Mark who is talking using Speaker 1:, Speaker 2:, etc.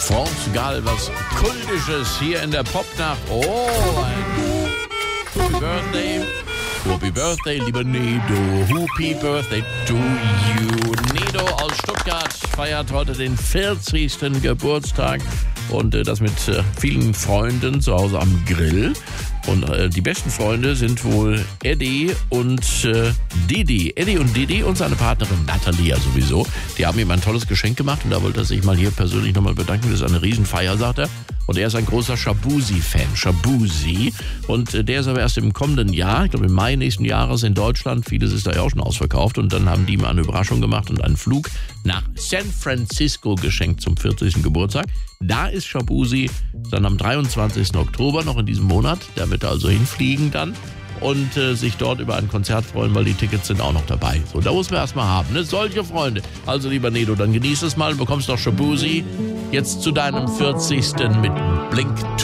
Speaker 1: France Gall, was Kultisches hier in der Popnacht. Oh, ein Happy Birthday. Happy Birthday, lieber Nedo. Happy Birthday to you. Nedo aus Stuttgart feiert heute den 40. Geburtstag und das mit vielen Freunden zu Hause am Grill. Und die besten Freunde sind wohl Eddie und Didi. Eddie und Didi und seine Partnerin Natalia sowieso. Die haben ihm ein tolles Geschenk gemacht und da wollte er sich mal hier persönlich nochmal bedanken. Das ist eine Riesenfeier, sagt er. Und er ist ein großer Shaboozey-Fan. Shaboozey. Und der ist aber erst im kommenden Jahr, ich glaube im Mai nächsten Jahres in Deutschland. Vieles ist da ja auch schon ausverkauft. Und dann haben die ihm eine Überraschung gemacht und einen Flug nach San Francisco geschenkt zum 40. Geburtstag. Da ist Shaboozey dann am 23. Oktober noch in diesem Monat. Da wird er also hinfliegen dann und sich dort über ein Konzert freuen, weil die Tickets sind auch noch dabei. So, da muss man erstmal haben, ne? Solche Freunde. Also lieber Nedo, dann genieß es mal, bekommst doch Shaboozey jetzt zu deinem 40. mit Blink